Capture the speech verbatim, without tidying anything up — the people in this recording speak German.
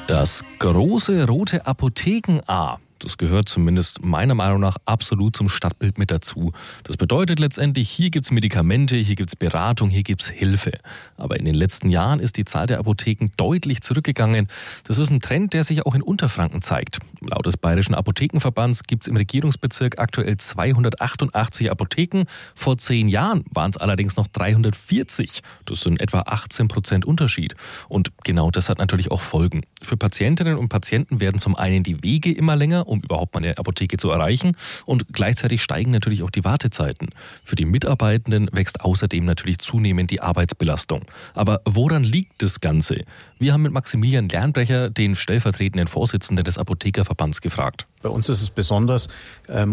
Das große rote Apotheken-A, das gehört zumindest meiner Meinung nach absolut zum Stadtbild mit dazu. Das bedeutet letztendlich, hier gibt's Medikamente, hier gibt's Beratung, hier gibt's Hilfe. Aber in den letzten Jahren ist die Zahl der Apotheken deutlich zurückgegangen. Das ist ein Trend, der sich auch in Unterfranken zeigt. Laut des Bayerischen Apothekenverbands gibt's im Regierungsbezirk aktuell zweihundertachtundachtzig Apotheken. Vor zehn Jahren waren es allerdings noch dreihundertvierzig. Das sind etwa achtzehn Prozent Unterschied. Und genau das hat natürlich auch Folgen. Für Patientinnen und Patienten werden zum einen die Wege immer länger, um überhaupt mal eine Apotheke zu erreichen. Und gleichzeitig steigen natürlich auch die Wartezeiten. Für die Mitarbeitenden wächst außerdem natürlich zunehmend die Arbeitsbelastung. Aber woran liegt das Ganze? Wir haben mit Maximilian Lernbrecher, den stellvertretenden Vorsitzenden des Apothekerverbands, gefragt. Bei uns ist es besonders,